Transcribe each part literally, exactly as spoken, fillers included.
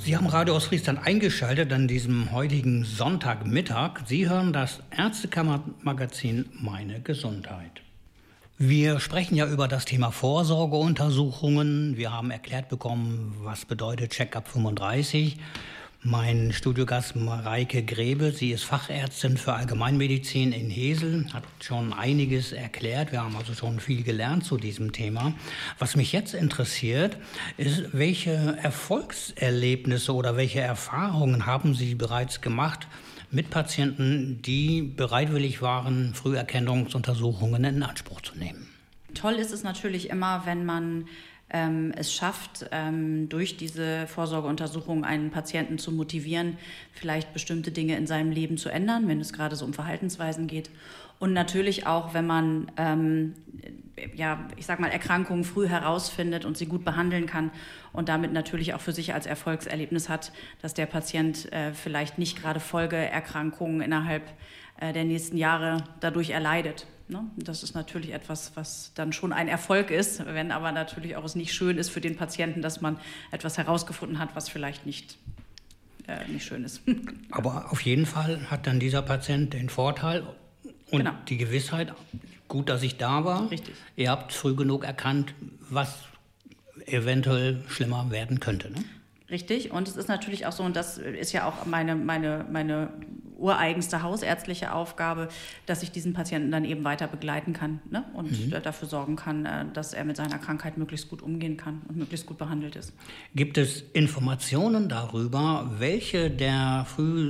Sie haben Radio Ostfriesland eingeschaltet an diesem heutigen Sonntagmittag. Sie hören das Ärztekammer-Magazin Meine Gesundheit. Wir sprechen ja über das Thema Vorsorgeuntersuchungen. Wir haben erklärt bekommen, was bedeutet Check-up fünfunddreißig. Mein Studiogast Mareike Grebe, sie ist Fachärztin für Allgemeinmedizin in Hesel, hat schon einiges erklärt. Wir haben also schon viel gelernt zu diesem Thema. Was mich jetzt interessiert, ist, welche Erfolgserlebnisse oder welche Erfahrungen haben Sie bereits gemacht mit Patienten, die bereitwillig waren, Früherkennungsuntersuchungen in Anspruch zu nehmen? Toll ist es natürlich immer, wenn man ähm, es schafft, ähm, durch diese Vorsorgeuntersuchung einen Patienten zu motivieren, vielleicht bestimmte Dinge in seinem Leben zu ändern, wenn es gerade so um Verhaltensweisen geht. Und natürlich auch, wenn man ähm, ja, ich sag mal, Erkrankungen früh herausfindet und sie gut behandeln kann und damit natürlich auch für sich als Erfolgserlebnis hat, dass der Patient äh, vielleicht nicht gerade Folgeerkrankungen innerhalb äh, der nächsten Jahre dadurch erleidet. Ne? Das ist natürlich etwas, was dann schon ein Erfolg ist, wenn aber natürlich auch es nicht schön ist für den Patienten, dass man etwas herausgefunden hat, was vielleicht nicht, äh, nicht schön ist. Aber auf jeden Fall hat dann dieser Patient den Vorteil und genau. die Gewissheit, gut, dass ich da war. Richtig. Ihr habt früh genug erkannt, was eventuell schlimmer werden könnte, ne? Richtig. Und es ist natürlich auch so, und das ist ja auch meine, meine, meine ureigenste hausärztliche Aufgabe, dass ich diesen Patienten dann eben weiter begleiten kann, ne? Und mhm. dafür sorgen kann, dass er mit seiner Krankheit möglichst gut umgehen kann und möglichst gut behandelt ist. Gibt es Informationen darüber, welche der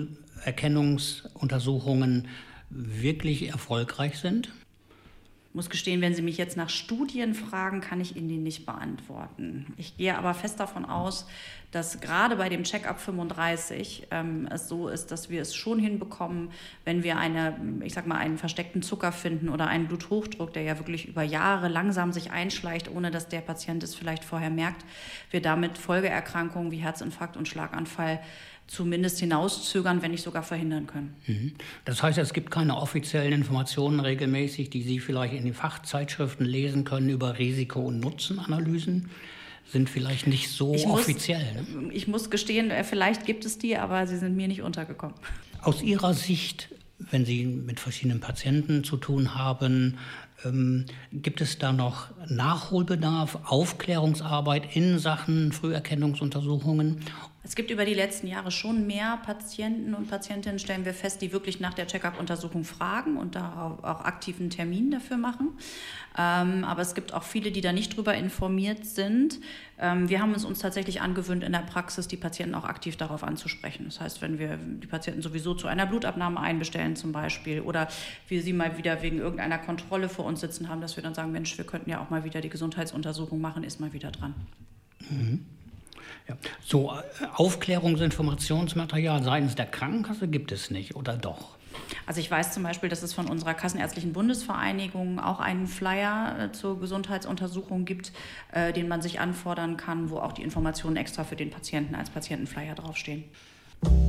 Früherkennungsuntersuchungen wirklich erfolgreich sind? Ich muss gestehen, wenn Sie mich jetzt nach Studien fragen, kann ich Ihnen die nicht beantworten. Ich gehe aber fest davon aus, dass gerade bei dem Check-up fünfunddreißig ähm, es so ist, dass wir es schon hinbekommen, wenn wir eine, ich sag mal, einen versteckten Zucker finden oder einen Bluthochdruck, der ja wirklich über Jahre langsam sich einschleicht, ohne dass der Patient es vielleicht vorher merkt, wir damit Folgeerkrankungen wie Herzinfarkt und Schlaganfall zumindest hinauszögern, wenn nicht sogar verhindern können. Das heißt, es gibt keine offiziellen Informationen regelmäßig, die Sie vielleicht in den Fachzeitschriften lesen können über Risiko- und Nutzenanalysen? Sind vielleicht nicht so ich muss, offiziell. Ne? Ich muss gestehen, vielleicht gibt es die, aber sie sind mir nicht untergekommen. Aus Ihrer Sicht, wenn Sie mit verschiedenen Patienten zu tun haben, ähm, gibt es da noch Nachholbedarf, Aufklärungsarbeit in Sachen Früherkennungsuntersuchungen? Es gibt über die letzten Jahre schon mehr Patienten und Patientinnen, stellen wir fest, die wirklich nach der Check-up-Untersuchung fragen und da auch aktiven Termin dafür machen. Ähm, aber es gibt auch viele, die da nicht drüber informiert sind. Ähm, wir haben es uns tatsächlich angewöhnt, in der Praxis die Patienten auch aktiv darauf anzusprechen. Das heißt, wenn wir die Patienten sowieso zu einer Blutabnahme einbestellen zum Beispiel oder wir sie mal wieder wegen irgendeiner Kontrolle vor uns sitzen haben, dass wir dann sagen, Mensch, wir könnten ja auch mal wieder die Gesundheitsuntersuchung machen, ist mal wieder dran. Mhm. Ja. So Aufklärungsinformationsmaterial seitens der Krankenkasse gibt es nicht, oder doch? Also ich weiß zum Beispiel, dass es von unserer Kassenärztlichen Bundesvereinigung auch einen Flyer äh, zur Gesundheitsuntersuchung gibt, äh, den man sich anfordern kann, wo auch die Informationen extra für den Patienten als Patientenflyer draufstehen.